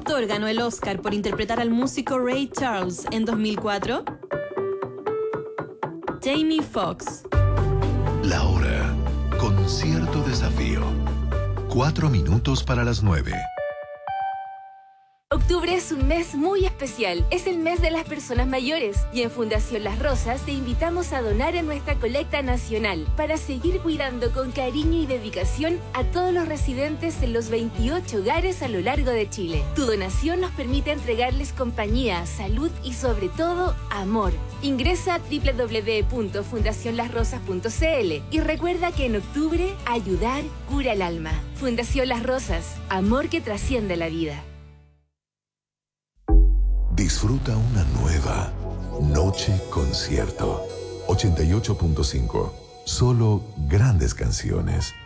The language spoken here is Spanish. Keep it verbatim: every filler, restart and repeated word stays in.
actor ganó el Oscar por interpretar al músico Ray Charles en dos mil cuatro? Jamie Foxx. La hora con cierto desafío. Cuatro minutos para las nueve. Octubre es un mes muy especial. Es el mes de las personas mayores y en Fundación Las Rosas te invitamos a donar en nuestra colecta nacional para seguir cuidando con cariño y dedicación a todos los residentes en los veintiocho hogares a lo largo de Chile. Tu donación nos permite entregarles compañía, salud y sobre todo amor. Ingresa a doble u doble u doble u punto fundación las rosas punto c l y recuerda que en octubre ayudar cura el alma. Fundación Las Rosas, amor que trasciende la vida. Disfruta una nueva Noche Concierto. ochenta y ocho punto cinco. Solo grandes canciones.